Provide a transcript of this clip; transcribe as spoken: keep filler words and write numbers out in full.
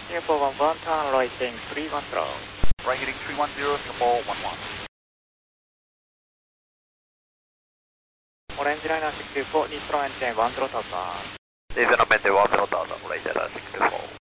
Singapore one one, turn right heading three one zero. Right heading three one zero, Singapore one one. Orange liner six two four, Nitro engine one zero thousand. Diesel mente one zero thousand, Orange liner six two four.